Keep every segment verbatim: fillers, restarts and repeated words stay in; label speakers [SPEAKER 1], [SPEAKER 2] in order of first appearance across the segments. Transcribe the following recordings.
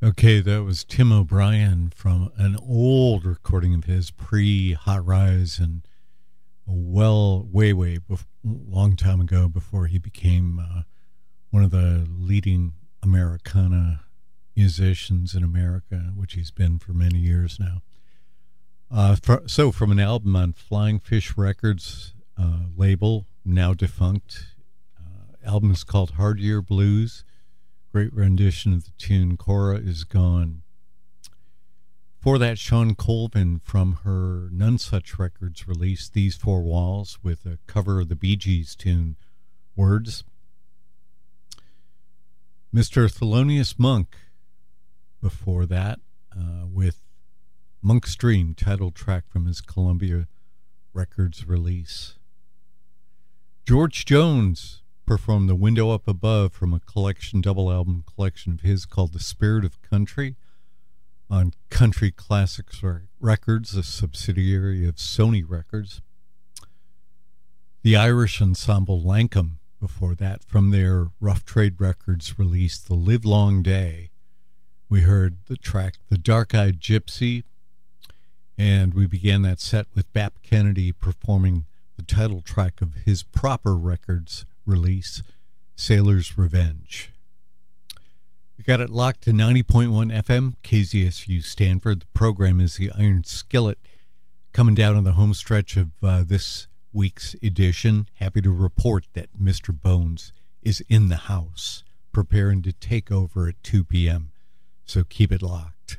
[SPEAKER 1] Okay, that was Tim O'Brien from an old recording of his pre-Hot Rise, and well, way, way, bef- long time ago, before he became uh, one of the leading Americana musicians in America, which he's been for many years now. Uh, for, so from an album on Flying Fish Records uh, label, now defunct, uh, album is called Hard Year Blues. Great rendition of the tune Cora Is Gone. For that, Shawn Colvin from her None Such Records released These Four Walls with a cover of the Bee Gees tune Words. Mister Thelonious Monk before that uh, with Monk's Dream, title track from his Columbia Records release. George Jones performed The Window Up Above from a collection, double album collection of his called The Spirit of Country on Country Classics Records, a subsidiary of Sony Records. The Irish ensemble Lankum before that from their Rough Trade Records released The Livelong Day. We heard the track The Dark-Eyed Gypsy, and we began that set with Bap Kennedy performing the title track of his Proper Records release, Sailor's Revenge. You got it locked to ninety point one F M, K Z S U Stanford. The program is the Iron Skillet, coming down on the home stretch of uh, this week's edition. Happy to report that Mister Bones is in the house, preparing to take over at two p.m., so keep it locked.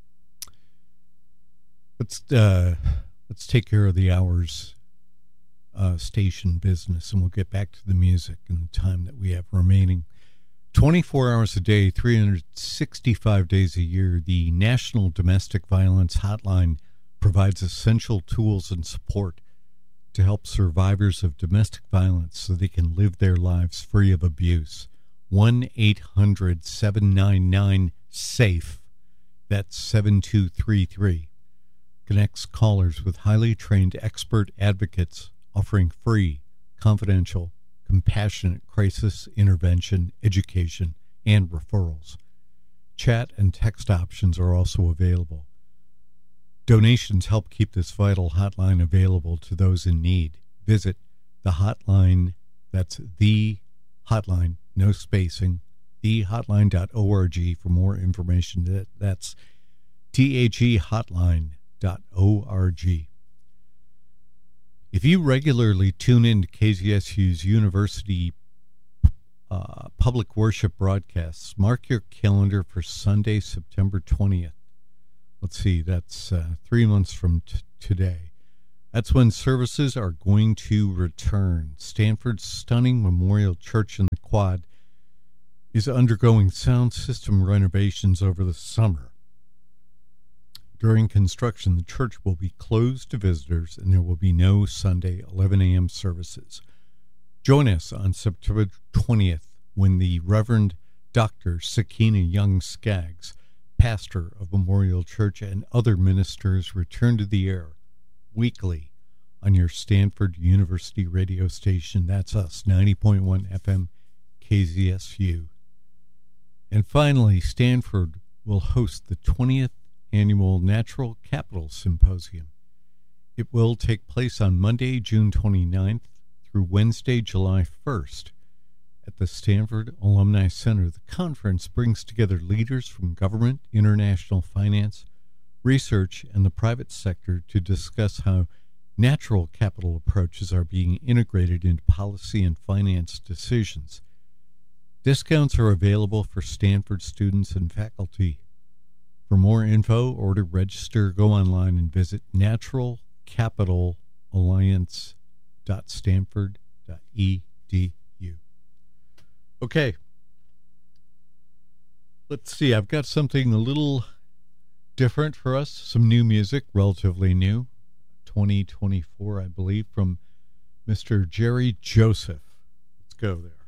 [SPEAKER 1] Let's, uh, let's take care of the hours Uh, station business, and we'll get back to the music in the time that we have remaining. twenty-four hours a day, three hundred sixty-five days a year, the National Domestic Violence Hotline provides essential tools and support to help survivors of domestic violence so they can live their lives free of abuse. one eight hundred seven nine nine SAFE. That's seven two three three. Connects callers with highly trained expert advocates offering free, confidential, compassionate crisis intervention, education, and referrals. Chat and text options are also available. Donations help keep this vital hotline available to those in need. Visit the hotline, that's the hotline, no spacing, the hotline dot org for more information. That, that's T H E hotline dot org. If you regularly tune in to K Z S U's University uh, Public Worship broadcasts, mark your calendar for Sunday, September twentieth. Let's see, that's uh, three months from t- today. That's when services are going to return. Stanford's stunning Memorial Church in the Quad is undergoing sound system renovations over the summer. During construction, the church will be closed to visitors, and there will be no Sunday eleven a.m. services. Join us on September twentieth when the Reverend Doctor Sakina Young Skaggs, pastor of Memorial Church, and other ministers return to the air weekly on your Stanford University radio station. That's us, ninety point one F M, K Z S U. And finally, Stanford will host the twentieth Annual Natural Capital Symposium. It will take place on Monday, June twenty-ninth through Wednesday, July first at the Stanford Alumni Center. The conference brings together leaders from government, international finance, research, and the private sector to discuss how natural capital approaches are being integrated into policy and finance decisions. Discounts are available for Stanford students and faculty. For more info or to register, go online and visit natural capital alliance dot stanford dot e d u. Okay. Let's see. I've got something a little different for us. Some new music, relatively new. twenty twenty-four, I believe, from Mister Jerry Joseph. Let's go there.